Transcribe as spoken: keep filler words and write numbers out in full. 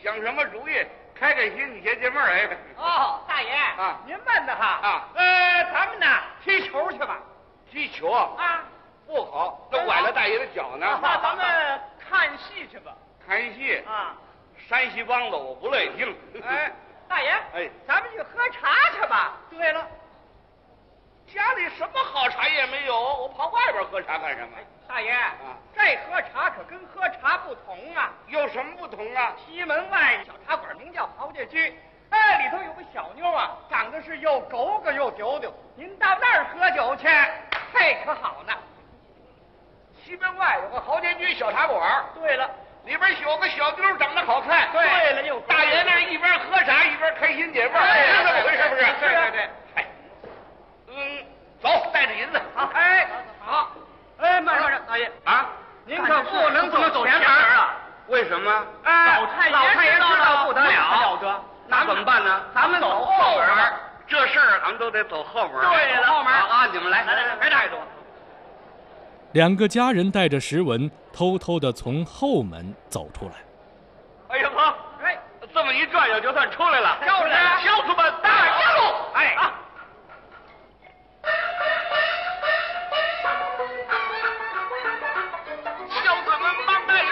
想什么主意？开开心，你先解闷哎。 哦，大爷啊， 您问的哈啊， 呃，咱们呢踢球去吧。 踢球啊？ 啊， 不好，这崴了大爷的脚呢。 那咱们看戏去吧。 看戏啊， 山西梆子我不乐意听。 哎，大爷， 哎， 咱们去喝茶去吧。对了， 家里什么好茶也没有，我跑外边喝茶干什么？ 大爷啊， 这喝茶可跟喝茶不同啊。 有什么不同啊？ 西门外小茶馆名叫豪家居，哎，里头有个小妞啊，长得是又狗狗又丢丢。您到那儿喝酒去，嘿，可好呢。 西门外有个豪家居小茶馆。 对了， 里边有个小妞长得好看。 对了，又大爷那一边喝茶一边开心解闷， 哎是这么回事不是？ 对对对。 哎，嗯，走，带着银子。 好，哎，好，哎，慢慢着，大爷啊， 您可不能走走前门啊。 为什么？ 哎， 老太爷老太爷知道不得了， 了得，那怎么办呢？ 咱们走后门。 这事儿咱们都得走后门。 对了，后门啊，你们来， 来来来，别带着我。 两个家人带着石文偷偷地从后门走出来。 哎呀呵， 哎， 这么一转悠就算出来了。 就是， 小子们大家路。 哎。